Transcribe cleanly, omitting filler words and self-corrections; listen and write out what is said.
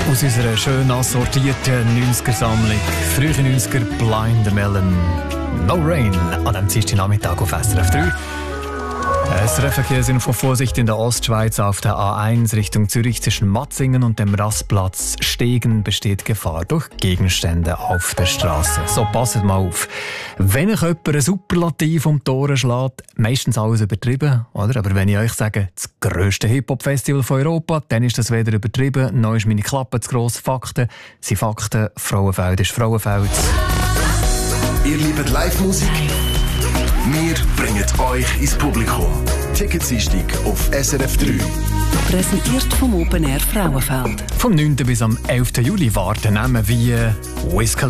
Aus unserer schön assortierten 90er-Sammlung. Frühe 90er Blind Melon. No Rain an diesem Dienstagnachmittag auf SRF 3. SRF-Verkehr sind von Vorsicht in der Ostschweiz auf der A1 Richtung Zürich zwischen Matzingen und dem Rastplatz Stegen besteht Gefahr durch Gegenstände auf der Straße. So, passet mal auf. Wenn euch jemand ein Superlativ um die Ohren schlägt, meistens alles übertrieben, oder? Aber wenn ich euch sage, das grösste Hip-Hop-Festival von Europa, dann ist das weder übertrieben, noch ist meine Klappe zu gross. Fakten sind Fakten, Frauenfeld ist Frauenfeld. Ihr liebt Live-Musik? Wir bringen euch ins Publikum. Ticketsdienstag auf SRF 3. Präsentiert vom Open Air Frauenfeld. Vom 9. bis am 11. Juli warten Namen wie Wiz Khalifa.